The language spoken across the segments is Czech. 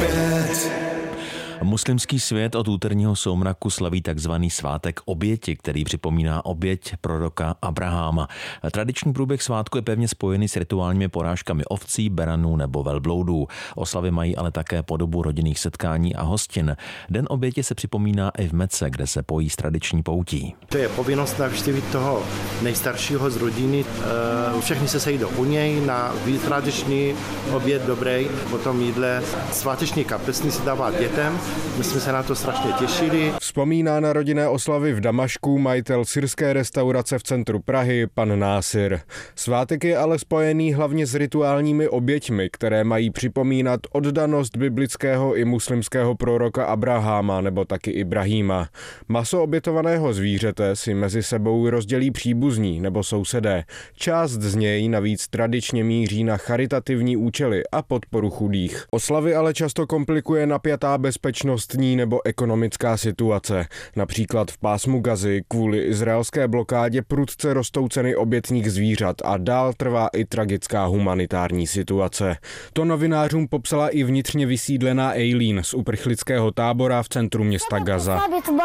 svět. Muslimský svět od úterního soumraku slaví takzvaný svátek oběti, který připomíná oběť proroka Abraháma. Tradiční průběh svátku je pevně spojený s rituálními porážkami ovcí, beranů nebo velbloudů. Oslavy mají ale také podobu rodinných setkání a hostin. Den oběti se připomíná i v Mece, kde se pojí s tradiční poutí. To je povinnost navštívit toho nejstaršího z rodiny. Všichni se sejdou u něj na tradiční oběd dobrý, potom jídle. Sváteční kapesní se dává dětem. My jsme se na to strašně těšili. Vzpomíná na rodinné oslavy v Damašku majitel syrské restaurace v centru Prahy, pan Násir. Svátek je ale spojený hlavně s rituálními oběťmi, které mají připomínat oddanost biblického i muslimského proroka Abraháma nebo taky Ibrahima. Maso obětovaného zvířete si mezi sebou rozdělí příbuzní nebo sousedé. Část z něj navíc tradičně míří na charitativní účely a podporu chudých. Oslavy ale často komplikuje napjatá bezpečnostní nebo ekonomická situace. Například v pásmu Gazy kvůli izraelské blokádě prudce rostou ceny obětních zvířat a dál trvá i tragická humanitární situace. To novinářům popsala i vnitřně vysídlená Eileen z uprchlického tábora v centru města Gaza.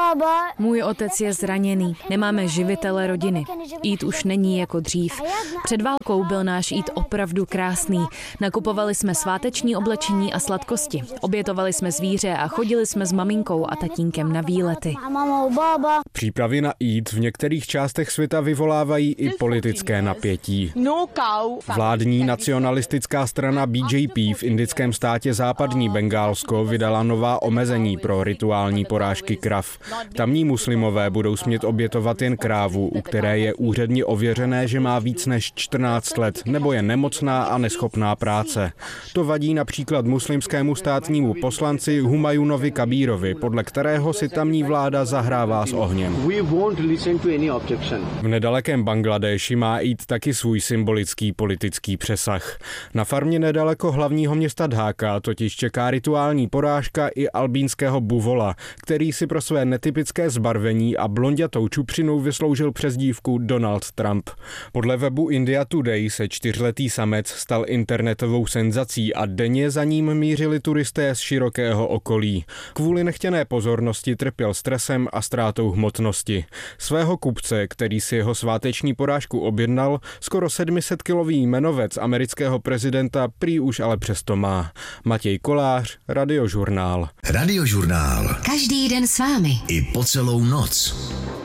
Můj otec je zraněný, nemáme živitele rodiny. Jít už není jako dřív. Před válkou byl náš jít opravdu krásný. Nakupovali jsme sváteční oblečení a sladkosti. Obětovali jsme zvíře a chodili jsme s maminkou a tatínkem na výlety. Přípravy na Eid v některých částech světa vyvolávají i politické napětí. Vládní nacionalistická strana BJP v indickém státě Západní Bengálsko vydala nová omezení pro rituální porážky krav. Tamní muslimové budou smět obětovat jen krávu, u které je úředně ověřené, že má víc než 14 let nebo je nemocná a neschopná práce. To vadí například muslimskému státnímu poslanci Humajunovi Kabírovi, podle kterého si tamní vláda zahrává s ohněm. V nedalekém Bangladéši má Eid taky svůj symbolický politický přesah. Na farmě nedaleko hlavního města Dháka totiž čeká rituální porážka i albínského buvola, který si pro své netypické zbarvení a blonďatou čupřinu vysloužil přezdívku Donald Trump. Podle webu India Today se 4letý samec stal internetovou senzací a denně za ním mířili turisté z širokého okolí. Kvůli nechtěné pozornosti trpěl stresem a ztrátou hmotnosti. Svého kupce, který si jeho sváteční porážku objednal, skoro 700-kilový jmenovec amerického prezidenta prý už ale přesto má. Matěj Kolář, Radiožurnál. Radiožurnál. Každý den s vámi. I po celou noc.